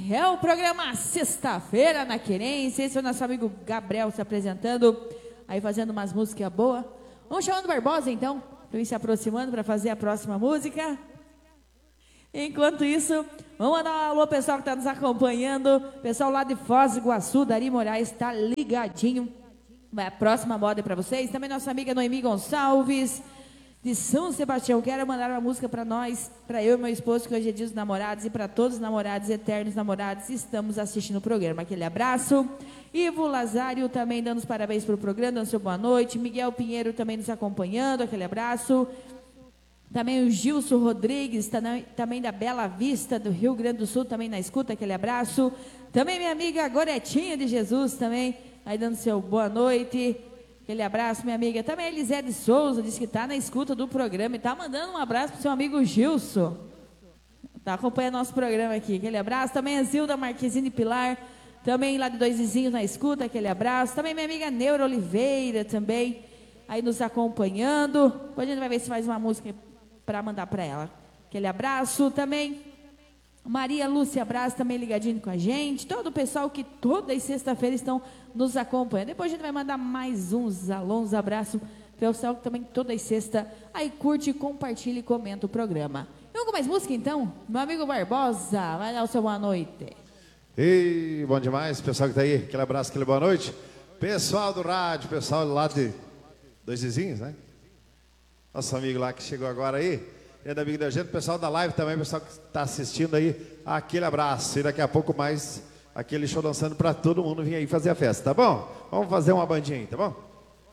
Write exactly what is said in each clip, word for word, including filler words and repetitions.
É o programa Sexta-feira na Querência. Esse é o nosso amigo Gabriel se apresentando, aí fazendo umas músicas boas. Vamos chamando o Barbosa então, para ir se aproximando para fazer a próxima música. Enquanto isso, vamos mandar um alô pessoal que está nos acompanhando. Pessoal lá de Foz do Iguaçu, Dari Moraes, está ligadinho. Vai a próxima moda para vocês. Também nossa amiga Noemi Gonçalves, de São Sebastião. Quero mandar uma música para nós, para eu e meu esposo, que hoje é dia dos namorados, e para todos os namorados, eternos namorados, que estamos assistindo o programa. Aquele abraço. Ivo Lazário também dando os parabéns para o programa, dando seu boa noite. Miguel Pinheiro também nos acompanhando, aquele abraço. Também o Gilson Rodrigues, também da Bela Vista, do Rio Grande do Sul, também na escuta, aquele abraço. Também minha amiga Goretinha de Jesus, também aí dando seu boa noite. Aquele abraço, minha amiga. Também a Elisete Souza, disse que está na escuta do programa e está mandando um abraço para o seu amigo Gilson. Está acompanhando nosso programa aqui. Aquele abraço. Também a Zilda Marquezine Pilar, também lá de Dois Vizinhos na escuta. Aquele abraço. Também minha amiga Neura Oliveira, também aí nos acompanhando. Depois a gente vai ver se faz uma música para mandar para ela. Aquele abraço. Também Maria Lúcia Braz, também ligadinho com a gente. Todo o pessoal que toda sexta-feira estão nos acompanhando. Depois a gente vai mandar mais uns alôs, abraço para o pessoal que também toda sexta aí curte, compartilha e comenta o programa. Vamos com mais música então? Meu amigo Barbosa, vai dar o seu boa noite. Ei, bom demais, pessoal que está aí. Aquele abraço, aquele boa noite. Pessoal do rádio, pessoal lá de Dois Vizinhos, né? Nosso amigo lá que chegou agora aí. É da amiga da gente, pessoal da live também, pessoal que está assistindo aí, aquele abraço. E daqui a pouco mais, aquele show dançando para todo mundo vir aí fazer a festa, tá bom? Vamos fazer uma bandinha aí, tá bom?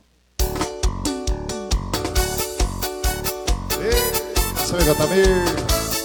Ei, nosso amigo Otamir.